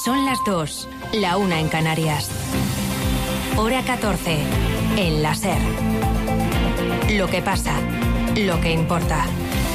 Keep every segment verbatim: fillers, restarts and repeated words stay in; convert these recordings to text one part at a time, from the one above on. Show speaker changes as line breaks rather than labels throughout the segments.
Son las dos, la una en Canarias. Hora catorce, en la SER. Lo que pasa, lo que importa.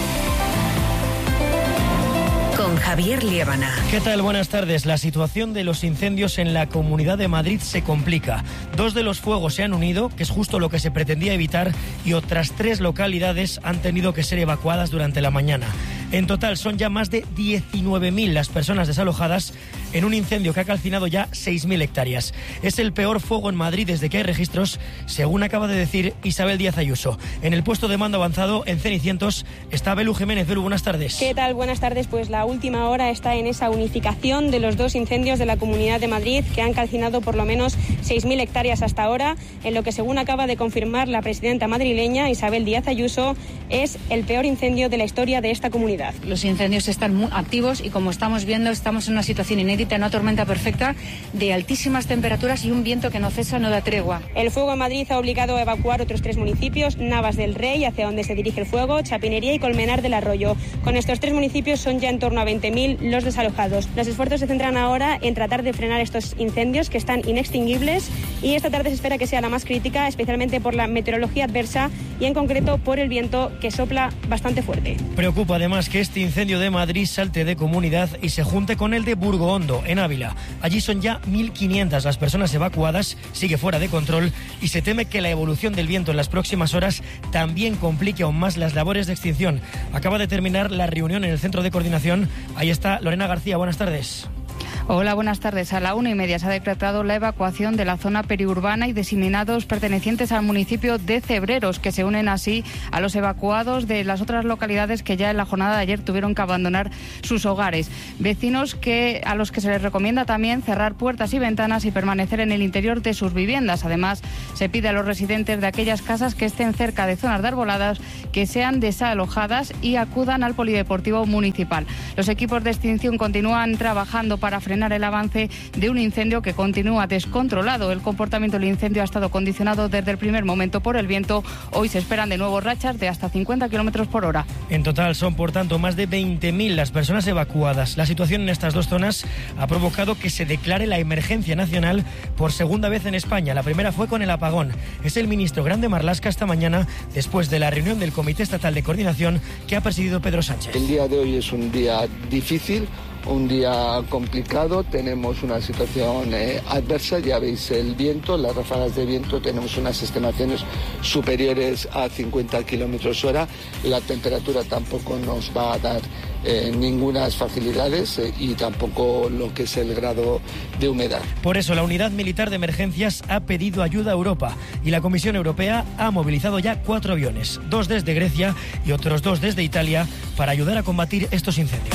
Con Javier Liébana.
¿Qué tal? Buenas tardes. La situación de los incendios en la Comunidad de Madrid se complica. Dos de los fuegos se han unido, que es justo lo que se pretendía evitar, y otras tres localidades han tenido que ser evacuadas durante la mañana. En total son ya más de diecinueve mil las personas desalojadas en un incendio que ha calcinado ya seis mil hectáreas. Es el peor fuego en Madrid desde que hay registros, según acaba de decir Isabel Díaz Ayuso. En el puesto de mando avanzado, en Cenicientos, está Belu Jiménez. Belu, buenas tardes.
¿Qué tal? Buenas tardes. Pues la última hora está en esa unificación de los dos incendios de la Comunidad de Madrid, que han calcinado por lo menos seis mil hectáreas hasta ahora, en lo que, según acaba de confirmar la presidenta madrileña, Isabel Díaz Ayuso, es el peor incendio de la historia de esta comunidad.
Los incendios están muy activos y, como estamos viendo, estamos en una situación inédita, una tormenta perfecta de altísimas temperaturas y un viento que no cesa, no da tregua.
El fuego en Madrid ha obligado a evacuar otros tres municipios: Navas del Rey, hacia donde se dirige el fuego, Chapinería y Colmenar del Arroyo. Con estos tres municipios son ya en torno a veinte mil los desalojados. Los esfuerzos se centran ahora en tratar de frenar estos incendios, que están inextinguibles, y esta tarde se espera que sea la más crítica, especialmente por la meteorología adversa y, en concreto, por el viento, que sopla bastante fuerte.
Preocupa además que este incendio de Madrid salte de comunidad y se junte con el de Burgohondo, en Ávila. Allí son ya mil quinientas las personas evacuadas, sigue fuera de control, y se teme que la evolución del viento en las próximas horas también complique aún más las labores de extinción. Acaba de terminar la reunión en el centro de coordinación. Ahí está Lorena García. Buenas tardes.
Hola, buenas tardes. A la una y media se ha decretado la evacuación de la zona periurbana y diseminados pertenecientes al municipio de Cebreros, que se unen así a los evacuados de las otras localidades que ya en la jornada de ayer tuvieron que abandonar sus hogares. Vecinos que a los que se les recomienda también cerrar puertas y ventanas y permanecer en el interior de sus viviendas. Además, se pide a los residentes de aquellas casas que estén cerca de zonas de arboladas que sean desalojadas y acudan al polideportivo municipal. Los equipos de extinción continúan trabajando para frenar el avance de un incendio que continúa descontrolado. El comportamiento del incendio ha estado condicionado desde el primer momento por el viento. Hoy se esperan de nuevo rachas de hasta cincuenta kilómetros por hora.
En total son, por tanto, más de veinte mil las personas evacuadas. La situación en estas dos zonas ha provocado que se declare la emergencia nacional por segunda vez en España. La primera fue con el apagón. Es el ministro Grande Marlaska esta mañana, después de la reunión del Comité Estatal de Coordinación que ha presidido Pedro Sánchez.
El día de hoy es un día difícil, un día complicado. Tenemos una situación eh, adversa, ya veis el viento, las ráfagas de viento, tenemos unas estimaciones superiores a cincuenta kilómetros hora. La temperatura tampoco nos va a dar eh, ninguna facilidades eh, y tampoco lo que es el grado de humedad.
Por eso la Unidad Militar de Emergencias ha pedido ayuda a Europa y la Comisión Europea ha movilizado ya cuatro aviones, dos desde Grecia y otros dos desde Italia, para ayudar a combatir estos incendios.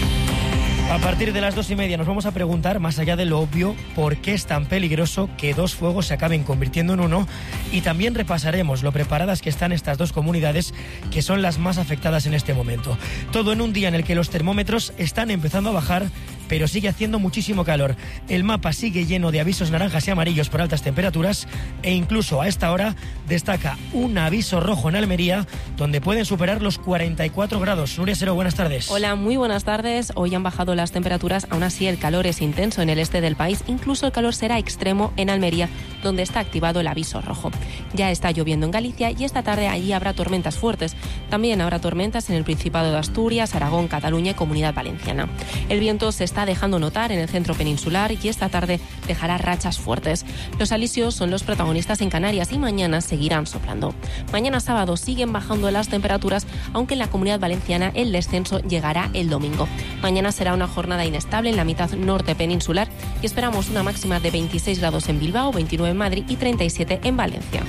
A partir de las dos y media nos vamos a preguntar, más allá de lo obvio, por qué es tan peligroso que dos fuegos se acaben convirtiendo en uno, y también repasaremos lo preparadas que están estas dos comunidades, que son las más afectadas en este momento. Todo en un día en el que los termómetros están empezando a bajar, pero sigue haciendo muchísimo calor. El mapa sigue lleno de avisos naranjas y amarillos por altas temperaturas, e incluso a esta hora destaca un aviso rojo en Almería, donde pueden superar los cuarenta y cuatro grados. Nuria Sero, buenas tardes.
Hola, muy buenas tardes. Hoy han bajado las temperaturas, aún así el calor es intenso en el este del país. Incluso el calor será extremo en Almería, donde está activado el aviso rojo. Ya está lloviendo en Galicia y esta tarde allí habrá tormentas fuertes. También habrá tormentas en el Principado de Asturias, Aragón, Cataluña y Comunidad Valenciana. El viento se está dejando notar en el centro peninsular y esta tarde dejará rachas fuertes. Los alisios son los protagonistas en Canarias y mañana seguirán soplando. Mañana sábado siguen bajando las temperaturas, aunque en la Comunidad Valenciana el descenso llegará el domingo. Mañana será una jornada inestable en la mitad norte peninsular y esperamos una máxima de veintiséis grados en Bilbao, veintinueve en Madrid y treinta y siete en Valencia.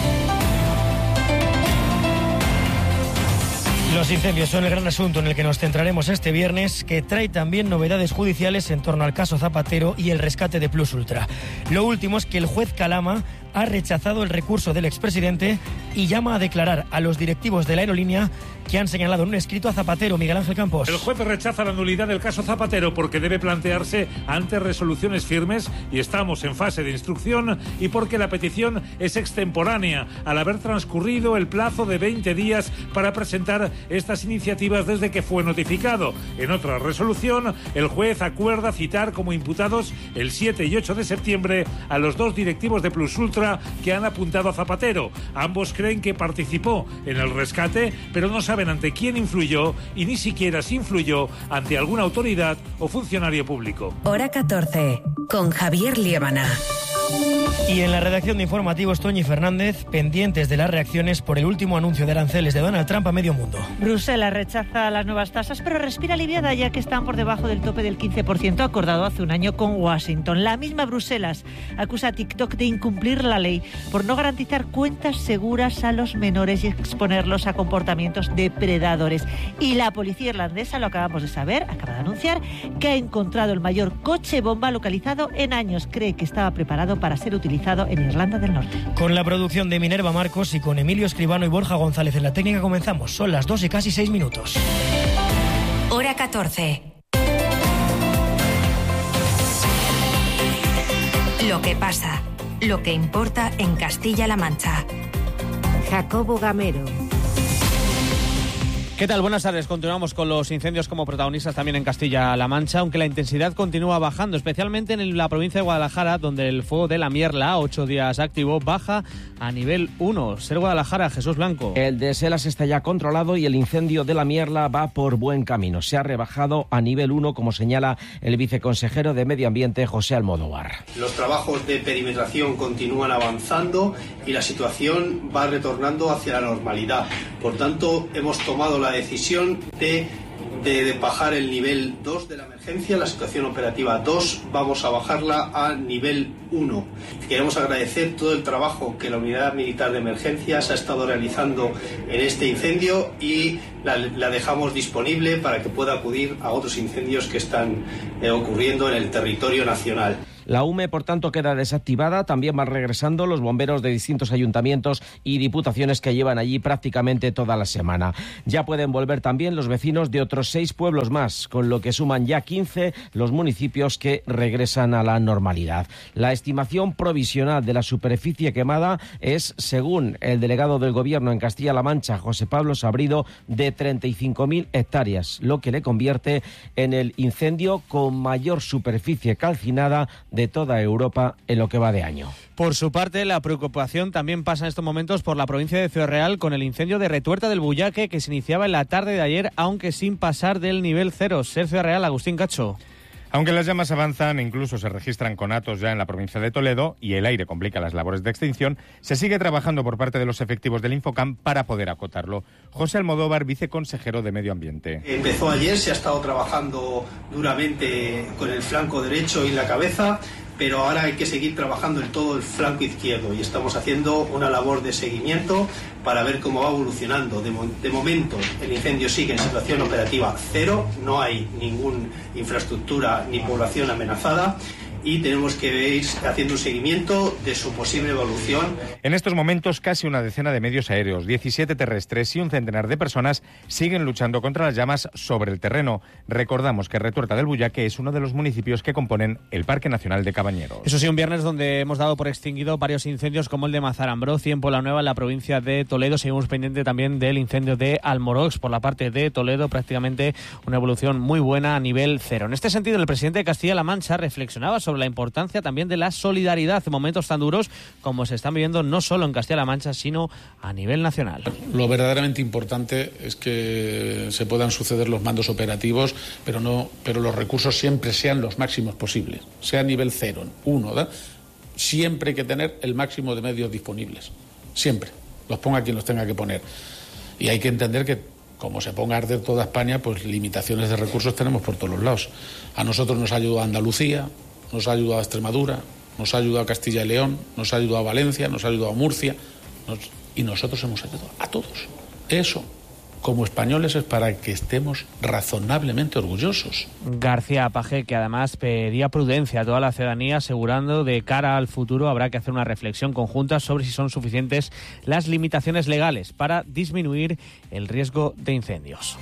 Los incendios son el gran asunto en el que nos centraremos este viernes, que trae también novedades judiciales en torno al caso Zapatero y el rescate de Plus Ultra. Lo último es que el juez Calama ha rechazado el recurso del expresidente y llama a declarar a los directivos de la aerolínea que han señalado en un escrito a Zapatero. Miguel Ángel Campos.
El juez rechaza la nulidad del caso Zapatero porque debe plantearse ante resoluciones firmes y estamos en fase de instrucción, y porque la petición es extemporánea al haber transcurrido el plazo de veinte días para presentar estas iniciativas desde que fue notificado. En otra resolución, el juez acuerda citar como imputados el siete y ocho de septiembre a los dos directivos de Plus Ultra que han apuntado a Zapatero. Ambos creen que participó en el rescate, pero no saben ante quién influyó y ni siquiera si influyó ante alguna autoridad o funcionario público.
Hora catorce, con Javier Liébana.
Y en la redacción de informativos, Toñi Fernández, pendientes de las reacciones por el último anuncio de aranceles de Donald Trump a medio mundo.
Bruselas rechaza las nuevas tasas, pero respira aliviada ya que están por debajo del tope del quince por ciento acordado hace un año con Washington. La misma Bruselas acusa a TikTok de incumplir la ley por no garantizar cuentas seguras a los menores y exponerlos a comportamientos depredadores. Y la policía irlandesa, lo acabamos de saber, acaba de anunciar que ha encontrado el mayor coche bomba localizado en años. Cree que estaba preparado para ser utilizado en Irlanda del Norte.
Con la producción de Minerva Marcos y con Emilio Escribano y Borja González en la técnica comenzamos. Son las dos y casi seis minutos.
Hora catorce. Lo que pasa, lo que importa en Castilla-La Mancha. Jacobo Gamero.
¿Qué tal? Buenas tardes. Continuamos con los incendios como protagonistas también en Castilla-La Mancha, aunque la intensidad continúa bajando, especialmente en la provincia de Guadalajara, donde el fuego de la Mierla, ocho días activo, baja a nivel uno. Ser Guadalajara, Jesús Blanco.
El de Selas está ya controlado y el incendio de la Mierla va por buen camino. Se ha rebajado a nivel uno, como señala el viceconsejero de Medio Ambiente, José Almodóvar.
Los trabajos de perimetración continúan avanzando y la situación va retornando hacia la normalidad. Por tanto, hemos tomado la decisión de, de, de bajar el nivel dos de la emergencia, la situación operativa dos, vamos a bajarla a nivel uno. Queremos agradecer todo el trabajo que la Unidad Militar de Emergencias ha estado realizando en este incendio y la, la dejamos disponible para que pueda acudir a otros incendios que están eh, ocurriendo en el territorio nacional.
La U M E, por tanto, queda desactivada. También van regresando los bomberos de distintos ayuntamientos y diputaciones que llevan allí prácticamente toda la semana. Ya pueden volver también los vecinos de otros seis pueblos más, con lo que suman ya quince los municipios que regresan a la normalidad. La estimación provisional de la superficie quemada es, según el delegado del Gobierno en Castilla-La Mancha, José Pablo Sabrido, de treinta y cinco mil hectáreas, lo que le convierte en el incendio con mayor superficie calcinada de toda Europa en lo que va de año.
Por su parte, la preocupación también pasa en estos momentos por la provincia de Ciudad Real con el incendio de Retuerta del Bullaque que se iniciaba en la tarde de ayer, aunque sin pasar del nivel cero. Ser Ciudad Real, Agustín Cacho.
Aunque las llamas avanzan, incluso se registran conatos ya en la provincia de Toledo y el aire complica las labores de extinción, se sigue trabajando por parte de los efectivos del Infocam para poder acotarlo. José Almodóvar, viceconsejero de Medio Ambiente.
Empezó ayer, se ha estado trabajando duramente con el flanco derecho y la cabeza, pero ahora hay que seguir trabajando en todo el flanco izquierdo y estamos haciendo una labor de seguimiento para ver cómo va evolucionando. De, mo- de momento el incendio sigue en situación operativa cero, no hay ninguna infraestructura ni población amenazada y tenemos que ir haciendo un seguimiento de su posible evolución.
En estos momentos, casi una decena de medios aéreos, diecisiete terrestres y un centenar de personas siguen luchando contra las llamas sobre el terreno. Recordamos que Retuerta del Bullaque es uno de los municipios que componen el Parque Nacional de Cabañeros.
Eso sí, un viernes donde hemos dado por extinguido varios incendios como el de Mazarambroz y en Pola Nueva en la provincia de Toledo. Seguimos pendiente también del incendio de Almorox por la parte de Toledo, prácticamente una evolución muy buena a nivel cero. En este sentido, el presidente de Castilla-La Mancha reflexionaba sobre la importancia también de la solidaridad en momentos tan duros como se están viviendo no solo en Castilla-La Mancha, sino a nivel nacional.
Lo verdaderamente importante es que se puedan suceder los mandos operativos, pero no, pero los recursos siempre sean los máximos posibles, sea a nivel cero, uno, ¿verdad? Siempre hay que tener el máximo de medios disponibles, siempre, los ponga quien los tenga que poner. Y hay que entender que como se ponga a arder toda España, pues limitaciones de recursos tenemos por todos los lados. A nosotros nos ha ayudado Andalucía, nos ha ayudado a Extremadura, nos ha ayudado a Castilla y León, nos ha ayudado a Valencia, nos ha ayudado a Murcia, nos... y nosotros hemos ayudado a todos. Eso como españoles es para que estemos razonablemente orgullosos.
García Paje, que además pedía prudencia a toda la ciudadanía, asegurando de cara al futuro habrá que hacer una reflexión conjunta sobre si son suficientes las limitaciones legales para disminuir el riesgo de incendios.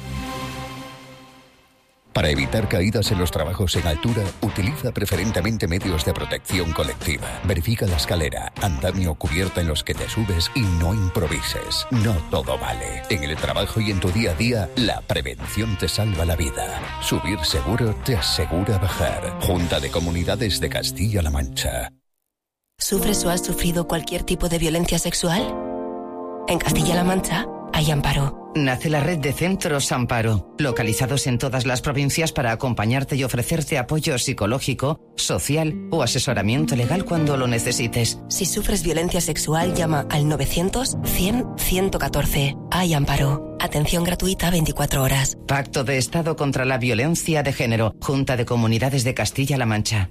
Para evitar caídas en los trabajos en altura, utiliza preferentemente medios de protección colectiva. Verifica la escalera, andamio o cubierta en los que te subes y no improvises. No todo vale. En el trabajo y en tu día a día, la prevención te salva la vida. Subir seguro te asegura bajar. Junta de Comunidades de Castilla-La Mancha.
¿Sufres o has sufrido cualquier tipo de violencia sexual? En Castilla-La Mancha hay Amparo.
Nace la red de Centros Amparo, localizados en todas las provincias para acompañarte y ofrecerte apoyo psicológico, social o asesoramiento legal cuando lo necesites.
Si sufres violencia sexual, llama al novecientos cien ciento catorce. Hay Amparo. Atención gratuita veinticuatro horas.
Pacto de Estado contra la Violencia de Género. Junta de Comunidades de Castilla-La Mancha.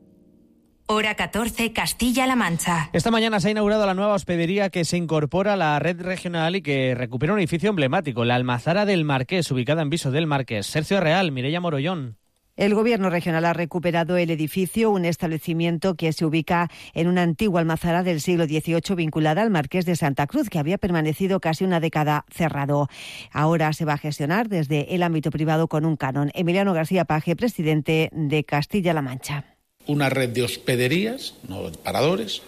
Hora catorce, Castilla-La Mancha.
Esta mañana se ha inaugurado la nueva hospedería que se incorpora a la red regional y que recupera un edificio emblemático, la Almazara del Marqués, ubicada en Viso del Marqués. Sergio Real, Mireia Morollón.
El Gobierno regional ha recuperado el edificio, un establecimiento que se ubica en una antigua almazara del siglo dieciocho vinculada al Marqués de Santa Cruz, que había permanecido casi una década cerrado. Ahora se va a gestionar desde el ámbito privado con un canon. Emiliano García Paje, presidente de Castilla-La Mancha.
Una red de hospederías, no paradores,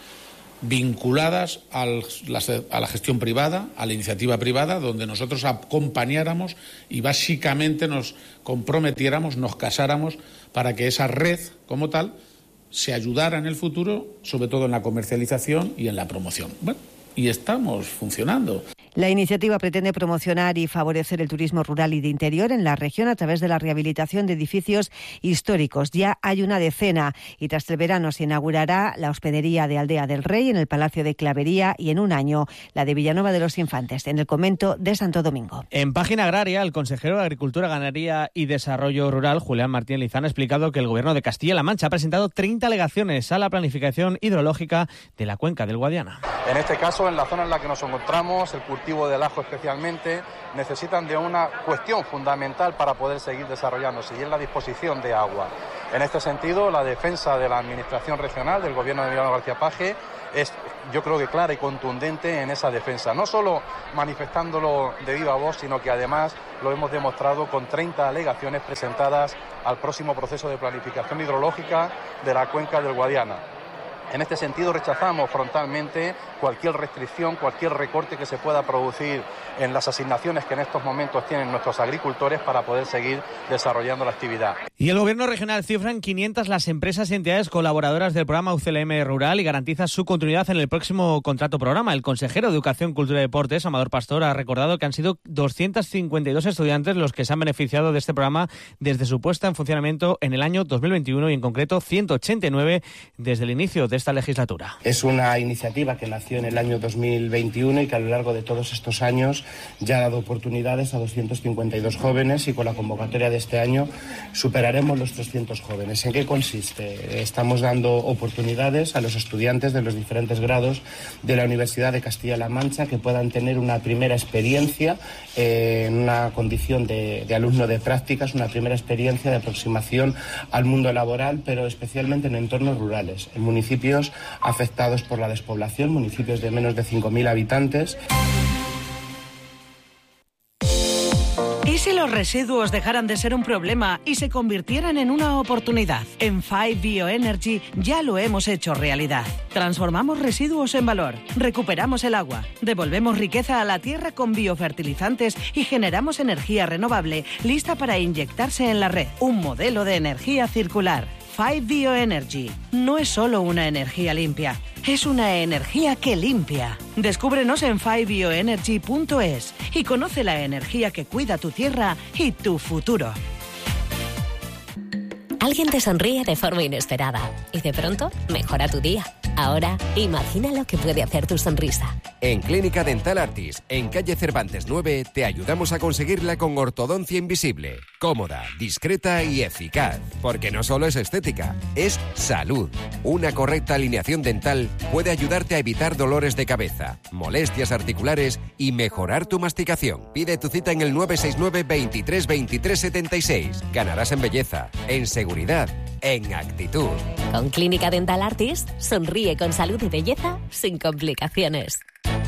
vinculadas al, la, a la gestión privada, a la iniciativa privada, donde nosotros acompañáramos y básicamente nos comprometiéramos, nos casáramos para que esa red como tal se ayudara en el futuro, sobre todo en la comercialización y en la promoción. Bueno, y estamos funcionando.
La iniciativa pretende promocionar y favorecer el turismo rural y de interior en la región a través de la rehabilitación de edificios históricos. Ya hay una decena y tras el verano se inaugurará la hospedería de Aldea del Rey en el Palacio de Clavería y en un año la de Villanueva de los Infantes en el convento de Santo Domingo.
En Página Agraria, el consejero de Agricultura, Ganadería y Desarrollo Rural, Julián Martín Lizán, ha explicado que el Gobierno de Castilla-La Mancha ha presentado treinta alegaciones a la planificación hidrológica de la cuenca del Guadiana.
En este caso, en la zona en la que nos encontramos, el cultivo del ajo especialmente, necesitan de una cuestión fundamental para poder seguir desarrollándose y es la disposición de agua. En este sentido, la defensa de la Administración Regional del Gobierno de Emiliano García Paje es, yo creo que clara y contundente en esa defensa, no solo manifestándolo de viva voz, sino que además lo hemos demostrado con treinta alegaciones presentadas al próximo proceso de planificación hidrológica de la cuenca del Guadiana. En este sentido, rechazamos frontalmente cualquier restricción, cualquier recorte que se pueda producir en las asignaciones que en estos momentos tienen nuestros agricultores para poder seguir desarrollando la actividad.
Y el Gobierno regional cifra en quinientas las empresas y entidades colaboradoras del programa U C L M Rural y garantiza su continuidad en el próximo contrato programa. El consejero de Educación, Cultura y Deportes, Amador Pastor, ha recordado que han sido doscientos cincuenta y dos estudiantes los que se han beneficiado de este programa desde su puesta en funcionamiento en el año dos mil veintiuno y en concreto ciento ochenta y nueve desde el inicio de esta legislatura.
Es una iniciativa que nació en el año dos mil veintiuno y que a lo largo de todos estos años ya ha dado oportunidades a doscientos cincuenta y dos jóvenes y con la convocatoria de este año superaremos los trescientos jóvenes. ¿En qué consiste? Estamos dando oportunidades a los estudiantes de los diferentes grados de la Universidad de Castilla-La Mancha que puedan tener una primera experiencia eh, en una condición de, de alumno de prácticas, una primera experiencia de aproximación al mundo laboral, pero especialmente en entornos rurales, en municipios afectados por la despoblación, municipios de menos de cinco mil habitantes.
¿Y si los residuos dejaran de ser un problema y se convirtieran en una oportunidad? En Five Bioenergy ya lo hemos hecho realidad. Transformamos residuos en valor, recuperamos el agua, devolvemos riqueza a la tierra con biofertilizantes y generamos energía renovable lista para inyectarse en la red. Un modelo de energía circular. Five Bioenergy no es solo una energía limpia, es una energía que limpia. Descúbrenos en five bioenergy punto es y conoce la energía que cuida tu tierra y tu futuro.
Alguien te sonríe de forma inesperada y de pronto mejora tu día.
Ahora, imagina lo que puede hacer tu sonrisa.
En Clínica Dental Artis, en calle Cervantes nueve, te ayudamos a conseguirla con ortodoncia invisible. Cómoda, discreta y eficaz. Porque no solo es estética, es salud. Una correcta alineación dental puede ayudarte a evitar dolores de cabeza, molestias articulares y mejorar tu masticación. Pide tu cita en el nueve seis nueve, veintitrés, veintitrés, setenta y seis. Ganarás en belleza, en seguridad, en actitud.
Con Clínica Dental Artis, sonríe con salud y belleza sin complicaciones.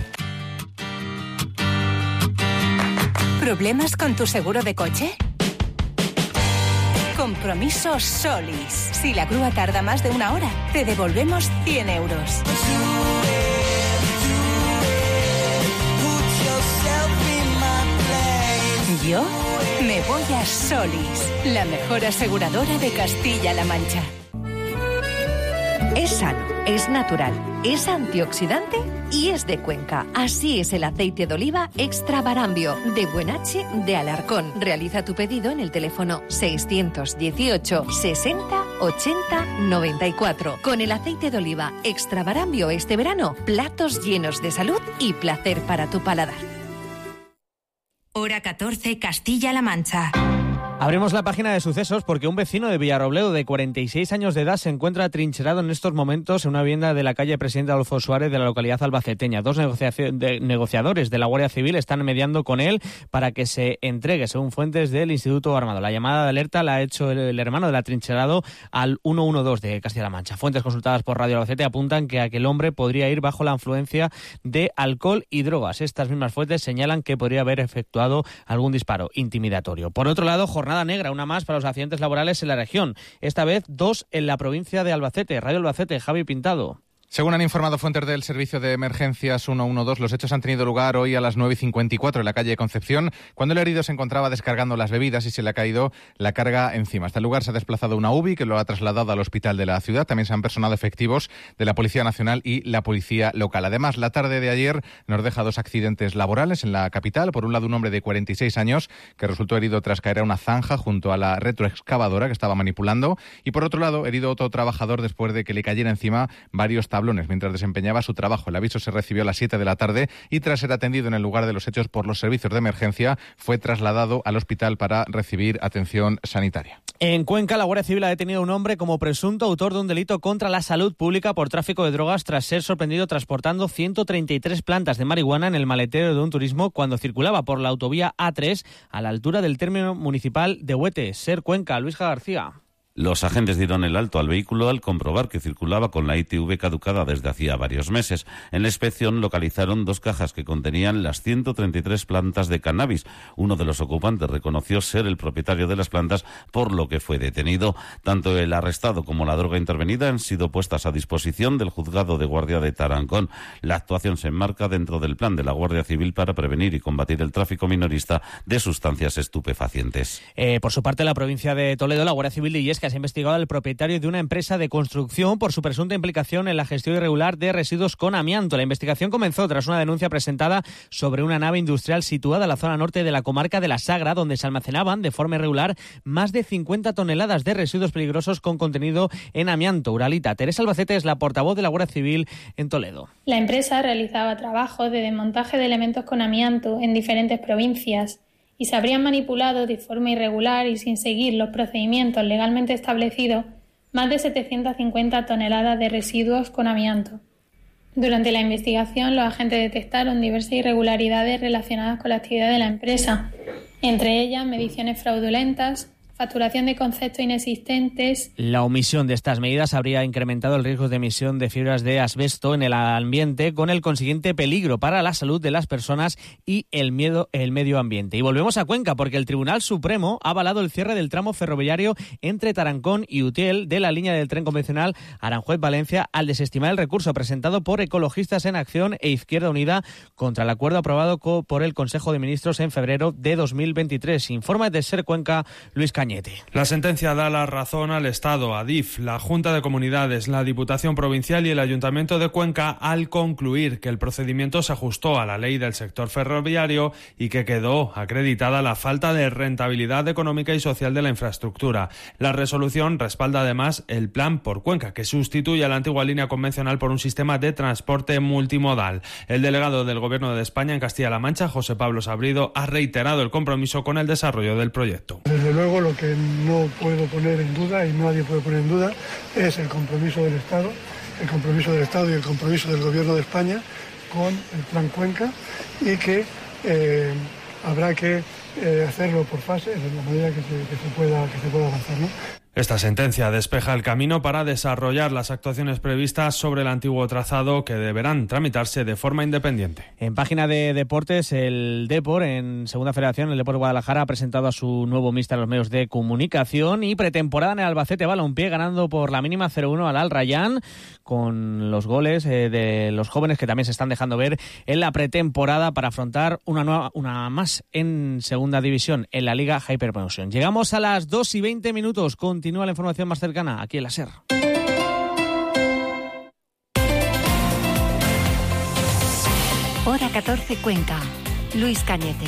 ¿Problemas con tu seguro de coche? Compromiso Solis. Si la grúa tarda más de una hora, te devolvemos cien euros. Yo me voy a Solis, la mejor aseguradora de Castilla-La Mancha.
Es sano, es natural, es antioxidante y es de Cuenca. Así es el aceite de oliva Extra Barambio, de Buenache de Alarcón. Realiza tu pedido en el teléfono seiscientos dieciocho, sesenta, ochenta, noventa y cuatro. Con el aceite de oliva Extra Barambio este verano, platos llenos de salud y placer para tu paladar.
Hora catorce, Castilla-La Mancha.
Abrimos la página de sucesos porque un vecino de Villarrobledo de cuarenta y seis años de edad se encuentra atrincherado en estos momentos en una vivienda de la calle Presidente Adolfo Suárez de la localidad albaceteña. Dos de, negociadores de la Guardia Civil están mediando con él para que se entregue, según fuentes del Instituto Armado. La llamada de alerta la ha hecho el, el hermano del atrincherado al uno uno dos de Castilla-La Mancha. Fuentes consultadas por Radio Albacete apuntan que aquel hombre podría ir bajo la influencia de alcohol y drogas. Estas mismas fuentes señalan que podría haber efectuado algún disparo intimidatorio. Por otro lado, jornada negra, una más para los accidentes laborales en la región. Esta vez dos en la provincia de Albacete. Radio Albacete, Javi Pintado.
Según han informado fuentes del Servicio de Emergencias uno uno dos, los hechos han tenido lugar hoy a las nueve y cincuenta y cuatro en la calle Concepción, cuando el herido se encontraba descargando las bebidas y se le ha caído la carga encima. Hasta el lugar se ha desplazado una U B I que lo ha trasladado al hospital de la ciudad. También se han personado efectivos de la Policía Nacional y la Policía Local. Además, la tarde de ayer nos deja dos accidentes laborales en la capital. Por un lado, un hombre de cuarenta y seis años que resultó herido tras caer a una zanja junto a la retroexcavadora que estaba manipulando. Y por otro lado, herido otro trabajador después de que le cayera encima varios tablones mientras desempeñaba su trabajo. El aviso se recibió a las siete de la tarde y tras ser atendido en el lugar de los hechos por los servicios de emergencia, fue trasladado al hospital para recibir atención sanitaria.
En Cuenca, la Guardia Civil ha detenido a un hombre como presunto autor de un delito contra la salud pública por tráfico de drogas tras ser sorprendido transportando ciento treinta y tres plantas de marihuana en el maletero de un turismo cuando circulaba por la autovía A tres a la altura del término municipal de Huete. Ser Cuenca, Luisja García.
Los agentes dieron el alto al vehículo al comprobar que circulaba con la I T V caducada desde hacía varios meses. En la inspección localizaron dos cajas que contenían las ciento treinta y tres plantas de cannabis. Uno de los ocupantes reconoció ser el propietario de las plantas, por lo que fue detenido. Tanto el arrestado como la droga intervenida han sido puestas a disposición del juzgado de guardia de Tarancón. La actuación se enmarca dentro del plan de la Guardia Civil para prevenir y combatir el tráfico minorista de sustancias estupefacientes.
Eh, por su parte, la provincia de Toledo, la Guardia Civil de Illescas que se ha investigado al propietario de una empresa de construcción por su presunta implicación en la gestión irregular de residuos con amianto. La investigación comenzó tras una denuncia presentada sobre una nave industrial situada en la zona norte de la comarca de la Sagra, donde se almacenaban de forma irregular más de cincuenta toneladas de residuos peligrosos con contenido en amianto. Uralita Teresa Albacete es la portavoz de la Guardia Civil en Toledo.
La empresa realizaba trabajos de desmontaje de elementos con amianto en diferentes provincias y se habrían manipulado de forma irregular y sin seguir los procedimientos legalmente establecidos más de setecientas cincuenta toneladas de residuos con amianto. Durante la investigación, los agentes detectaron diversas irregularidades relacionadas con la actividad de la empresa, entre ellas mediciones fraudulentas, facturación de conceptos inexistentes.
La omisión de estas medidas habría incrementado el riesgo de emisión de fibras de asbesto en el ambiente, con el consiguiente peligro para la salud de las personas y el, miedo, el medio ambiente. Y volvemos a Cuenca, porque el Tribunal Supremo ha avalado el cierre del tramo ferroviario entre Tarancón y Utiel de la línea del tren convencional Aranjuez-Valencia al desestimar el recurso presentado por Ecologistas en Acción e Izquierda Unida contra el acuerdo aprobado por el Consejo de Ministros en febrero de dos mil veintitrés. Informa de Ser Cuenca, Luis Cañas. Cañete.
La sentencia da la razón al Estado, a D I F, la Junta de Comunidades, la Diputación Provincial y el Ayuntamiento de Cuenca al concluir que el procedimiento se ajustó a la ley del sector ferroviario y que quedó acreditada la falta de rentabilidad económica y social de la infraestructura. La resolución respalda además el plan por Cuenca, que sustituye a la antigua línea convencional por un sistema de transporte multimodal. El delegado del Gobierno de España en Castilla-La Mancha, José Pablo Sabrido, ha reiterado el compromiso con el desarrollo del proyecto.
Desde luego, lo que no puedo poner en duda y nadie puede poner en duda es el compromiso del Estado, el compromiso del Estado y el compromiso del Gobierno de España con el Plan Cuenca, y que eh, habrá que eh, hacerlo por fases, de la manera que se, que se pueda que se pueda avanzar, ¿no?
Esta sentencia despeja el camino para desarrollar las actuaciones previstas sobre el antiguo trazado, que deberán tramitarse de forma independiente.
En página de deportes, el Depor, en Segunda Federación, el Depor Guadalajara ha presentado a su nuevo míster a los medios de comunicación, y pretemporada en el Albacete Balompié, ganando por la mínima cero uno al Al Rayyan, con los goles eh, de los jóvenes que también se están dejando ver en la pretemporada para afrontar una nueva, una más en Segunda División, en la Liga Hypermotion. Llegamos a las dos y veinte minutos, con Continúa la información más cercana aquí en la SER.
Hora catorce Cuenca. Luis Cañete.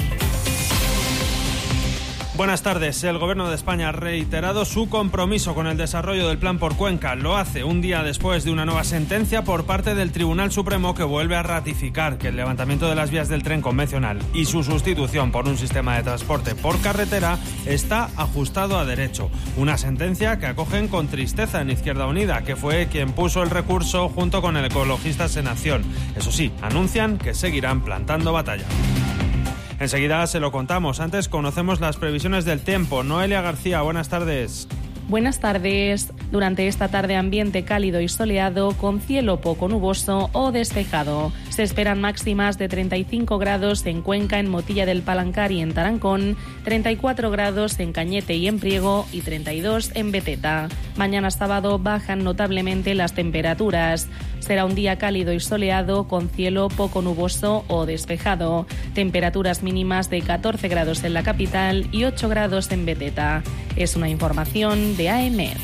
Buenas tardes. El Gobierno de España ha reiterado su compromiso con el desarrollo del plan por Cuenca. Lo hace un día después de una nueva sentencia por parte del Tribunal Supremo, que vuelve a ratificar que el levantamiento de las vías del tren convencional y su sustitución por un sistema de transporte por carretera está ajustado a derecho. Una sentencia que acogen con tristeza en Izquierda Unida, que fue quien puso el recurso junto con el Ecologistas en Acción. Eso sí, anuncian que seguirán plantando batalla. Enseguida se lo contamos. Antes conocemos las previsiones del tiempo. Noelia García, buenas tardes.
Buenas tardes. Durante esta tarde, ambiente cálido y soleado, con cielo poco nuboso o despejado. Se esperan máximas de treinta y cinco grados en Cuenca, en Motilla del Palancar y en Tarancón, treinta y cuatro grados en Cañete y en Priego y treinta y dos en Beteta. Mañana sábado bajan notablemente las temperaturas. Será un día cálido y soleado, con cielo poco nuboso o despejado. Temperaturas mínimas de catorce grados en la capital y ocho grados en Beteta. Es una información de A M.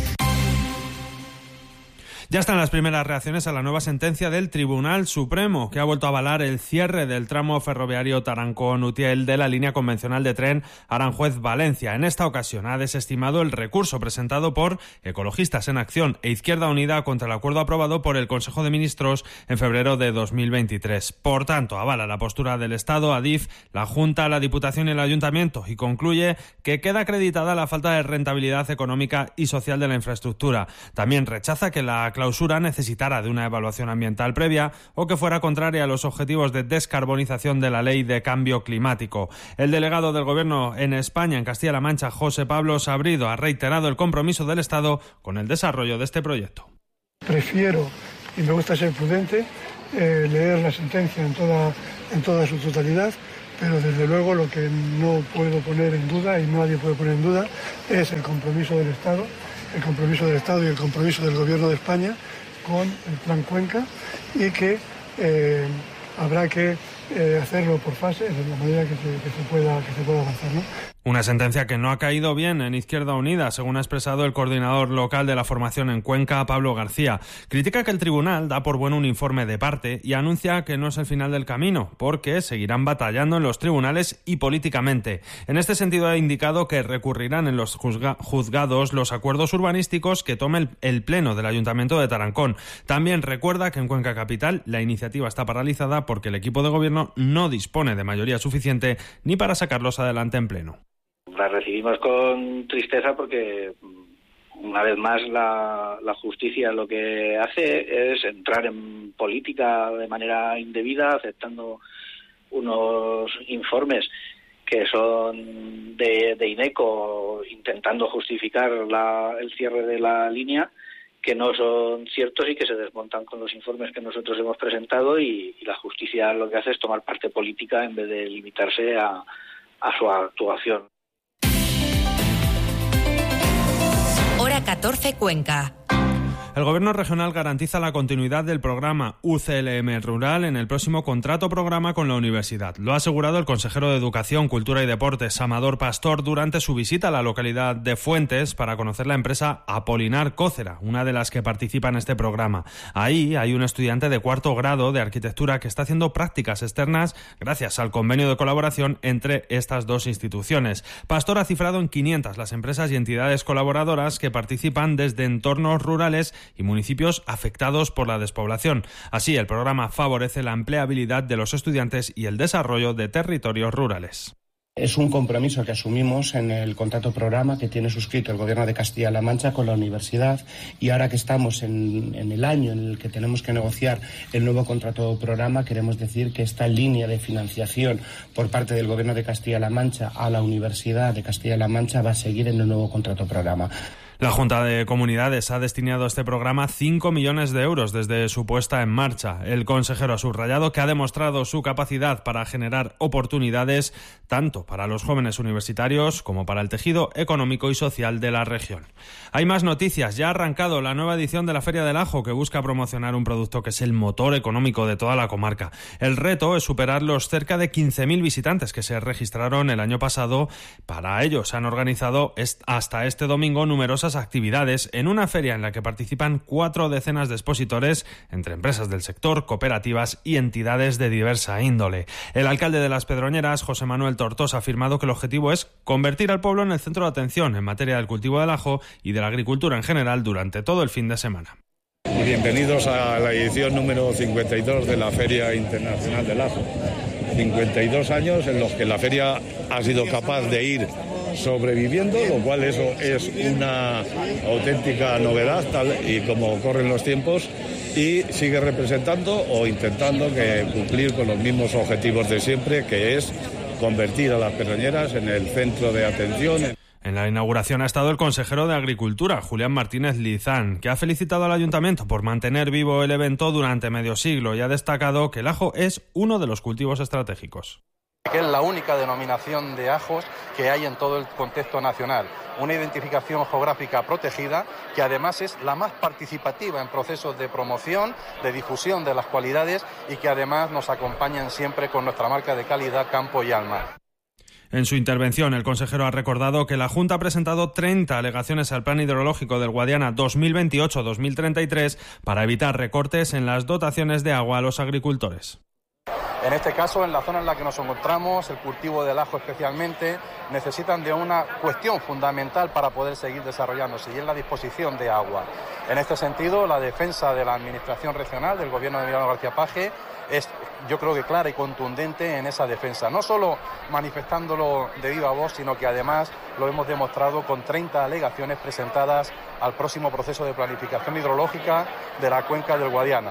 Ya están las primeras reacciones a la nueva sentencia del Tribunal Supremo, que ha vuelto a avalar el cierre del tramo ferroviario Tarancón-Utiel de la línea convencional de tren Aranjuez-Valencia. En esta ocasión ha desestimado el recurso presentado por Ecologistas en Acción e Izquierda Unida contra el acuerdo aprobado por el Consejo de Ministros en febrero de dos mil veintitrés. Por tanto, avala la postura del Estado, Adif, la Junta, la Diputación y el Ayuntamiento, y concluye que queda acreditada la falta de rentabilidad económica y social de la infraestructura. También rechaza que la clausura necesitara de una evaluación ambiental previa o que fuera contraria a los objetivos de descarbonización de la Ley de Cambio Climático. El delegado del Gobierno en España, en Castilla-La Mancha, José Pablo Sabrido, ha reiterado el compromiso del Estado con el desarrollo de este proyecto.
Prefiero, y me gusta ser prudente, eh, leer la sentencia en toda, en toda su totalidad, pero desde luego lo que no puedo poner en duda y nadie puede poner en duda es el compromiso del Estado el compromiso del Estado y el compromiso del Gobierno de España con el Plan Cuenca, y que eh, habrá que eh, hacerlo por fases, de la manera que se, que se pueda que se pueda avanzar, ¿no?
Una sentencia que no ha caído bien en Izquierda Unida, según ha expresado el coordinador local de la formación en Cuenca, Pablo García. Critica que el tribunal da por bueno un informe de parte y anuncia que no es el final del camino, porque seguirán batallando en los tribunales y políticamente. En este sentido, ha indicado que recurrirán en los juzga- juzgados los acuerdos urbanísticos que tome el, el Pleno del Ayuntamiento de Tarancón. También recuerda que en Cuenca Capital la iniciativa está paralizada porque el equipo de gobierno no dispone de mayoría suficiente ni para sacarlos adelante en pleno.
La recibimos con tristeza porque, una vez más, la, la justicia lo que hace es entrar en política de manera indebida, aceptando unos informes que son de, de INECO, intentando justificar la, el cierre de la línea, que no son ciertos y que se desmontan con los informes que nosotros hemos presentado, y, y la justicia lo que hace es tomar parte política en vez de limitarse a, a su actuación.
Hora catorce Cuenca.
El Gobierno regional garantiza la continuidad del programa U C L M Rural en el próximo contrato programa con la universidad. Lo ha asegurado el consejero de Educación, Cultura y Deportes, Amador Pastor, durante su visita a la localidad de Fuentes para conocer la empresa Apolinar Cócera, una de las que participa en este programa. Ahí hay un estudiante de cuarto grado de arquitectura que está haciendo prácticas externas gracias al convenio de colaboración entre estas dos instituciones. Pastor ha cifrado en quinientas las empresas y entidades colaboradoras que participan desde entornos rurales y municipios afectados por la despoblación. Así, el programa favorece la empleabilidad de los estudiantes y el desarrollo de territorios rurales.
Es un compromiso que asumimos en el contrato programa que tiene suscrito el Gobierno de Castilla-La Mancha con la universidad, y ahora que estamos en, en el año en el que tenemos que negociar el nuevo contrato programa, queremos decir que esta línea de financiación por parte del Gobierno de Castilla-La Mancha a la Universidad de Castilla-La Mancha va a seguir en el nuevo contrato programa.
La Junta de Comunidades ha destinado a este programa cinco millones de euros desde su puesta en marcha. El consejero ha subrayado que ha demostrado su capacidad para generar oportunidades tanto para los jóvenes universitarios como para el tejido económico y social de la región. Hay más noticias. Ya ha arrancado la nueva edición de la Feria del Ajo, que busca promocionar un producto que es el motor económico de toda la comarca. El reto es superar los cerca de quince mil visitantes que se registraron el año pasado. Para ello se han organizado hasta este domingo numerosas actividades en una feria en la que participan cuatro decenas de expositores entre empresas del sector, cooperativas y entidades de diversa índole. El alcalde de Las Pedroñeras, José Manuel Tortosa, ha afirmado que el objetivo es convertir al pueblo en el centro de atención en materia del cultivo del ajo y de la agricultura en general durante todo el fin de semana.
Bienvenidos a la edición número cincuenta y dos de la Feria Internacional del Ajo. cincuenta y dos años en los que la feria ha sido capaz de ir sobreviviendo, lo cual eso es una auténtica novedad, tal y como corren los tiempos, y sigue representando o intentando que cumplir con los mismos objetivos de siempre, que es convertir a Las Pedroñeras en el centro de atención.
En la inauguración ha estado el consejero de Agricultura, Julián Martínez Lizán, que ha felicitado al ayuntamiento por mantener vivo el evento durante medio siglo y ha destacado que el ajo es uno de los cultivos estratégicos.
Que es la única denominación de ajos que hay en todo el contexto nacional. Una identificación geográfica protegida que además es la más participativa en procesos de promoción, de difusión de las cualidades, y que además nos acompañan siempre con nuestra marca de calidad Campo y Alma.
En su intervención, el consejero ha recordado que la Junta ha presentado treinta alegaciones al Plan Hidrológico del Guadiana dos mil veintiocho a dos mil treinta y tres para evitar recortes en las dotaciones de agua a los agricultores.
En este caso, en la zona en la que nos encontramos, el cultivo del ajo especialmente, necesitan de una cuestión fundamental para poder seguir desarrollándose, y es la disposición de agua. En este sentido, la defensa de la Administración regional, del Gobierno de Emiliano García Paje, es, yo creo que clara y contundente en esa defensa. No solo manifestándolo de viva voz, sino que además lo hemos demostrado con treinta alegaciones presentadas al próximo proceso de planificación hidrológica de la cuenca del Guadiana.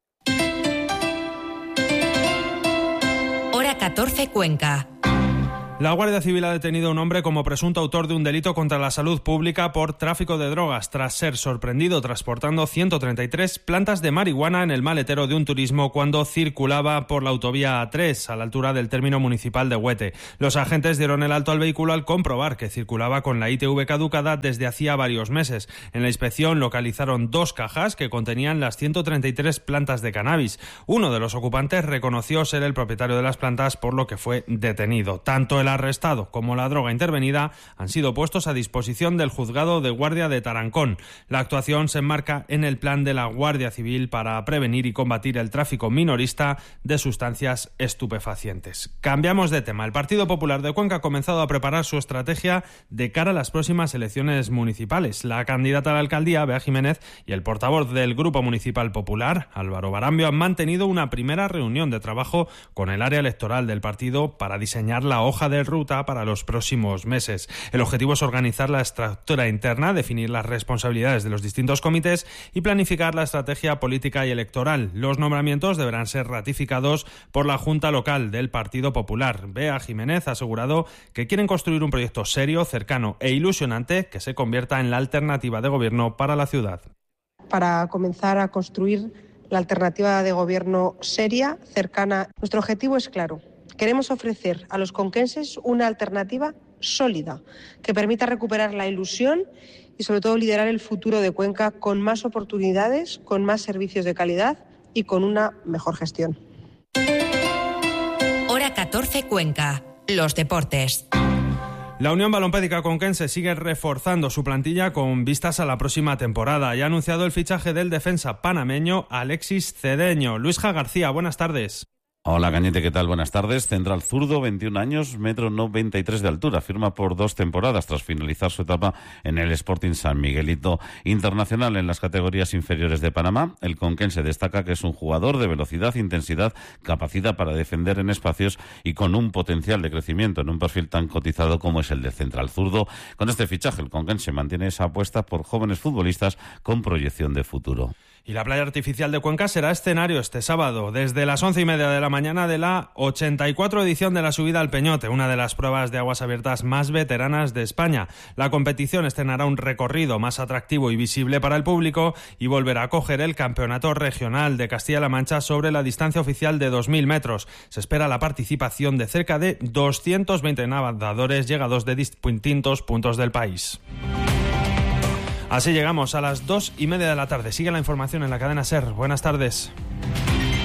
Hora catorce, Cuenca.
La Guardia Civil ha detenido a un hombre como presunto autor de un delito contra la salud pública por tráfico de drogas, tras ser sorprendido transportando ciento treinta y tres plantas de marihuana en el maletero de un turismo cuando circulaba por la autovía A tres, a la altura del término municipal de Huete. Los agentes dieron el alto al vehículo al comprobar que circulaba con la I T V caducada desde hacía varios meses. En la inspección localizaron dos cajas que contenían las ciento treinta y tres plantas de cannabis. Uno de los ocupantes reconoció ser el propietario de las plantas, por lo que fue detenido. Tanto el El arrestado como la droga intervenida han sido puestos a disposición del juzgado de guardia de Tarancón. La actuación se enmarca en el plan de la Guardia Civil para prevenir y combatir el tráfico minorista de sustancias estupefacientes. Cambiamos de tema. El Partido Popular de Cuenca ha comenzado a preparar su estrategia de cara a las próximas elecciones municipales. La candidata a la alcaldía, Bea Jiménez, y el portavoz del Grupo Municipal Popular, Álvaro Barambio, han mantenido una primera reunión de trabajo con el área electoral del partido para diseñar la hoja de ruta para los próximos meses. El objetivo es organizar la estructura interna, definir las responsabilidades de los distintos comités y planificar la estrategia política y electoral. Los nombramientos deberán ser ratificados por la Junta Local del Partido Popular. Bea Jiménez ha asegurado que quieren construir un proyecto serio, cercano e ilusionante que se convierta en la alternativa de gobierno para la ciudad.
Para comenzar a construir la alternativa de gobierno seria, cercana. Nuestro objetivo es claro. Queremos ofrecer a los conquenses una alternativa sólida que permita recuperar la ilusión y sobre todo liderar el futuro de Cuenca con más oportunidades, con más servicios de calidad y con una mejor gestión.
Hora catorce Cuenca. Los deportes.
La Unión Balompédica Conquense sigue reforzando su plantilla con vistas a la próxima temporada y ha anunciado el fichaje del defensa panameño Alexis Cedeño. Luisja García, buenas tardes.
Hola Cañete, ¿qué tal? Buenas tardes. Central zurdo, veintiún años, metro noventa y tres de altura. Firma por dos temporadas tras finalizar su etapa en el Sporting San Miguelito Internacional en las categorías inferiores de Panamá. El conquense destaca que es un jugador de velocidad, intensidad, capacidad para defender en espacios y con un potencial de crecimiento en un perfil tan cotizado como es el de central zurdo. Con este fichaje, el conquense mantiene esa apuesta por jóvenes futbolistas con proyección de futuro.
Y la playa artificial de Cuenca será escenario este sábado, desde las once y media de la mañana de la ochenta y cuatro edición de la subida al Peñote, una de las pruebas de aguas abiertas más veteranas de España. La competición estrenará un recorrido más atractivo y visible para el público y volverá a acoger el Campeonato Regional de Castilla-La Mancha sobre la distancia oficial de dos mil metros. Se espera la participación de cerca de doscientos veinte nadadores llegados de distintos puntos del país. Así llegamos a las dos y media de la tarde. Sigue la información en la cadena SER. Buenas tardes.